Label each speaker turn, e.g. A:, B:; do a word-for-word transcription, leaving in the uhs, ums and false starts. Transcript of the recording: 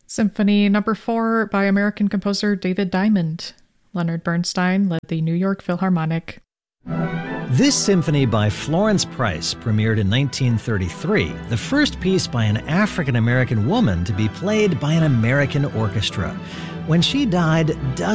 A: Symphony Number four by American composer David Diamond. Leonard Bernstein led the New York Philharmonic.
B: This symphony by Florence Price premiered in nineteen thirty-three, the first piece by an African-American woman to be played by an American orchestra. When she died, dozens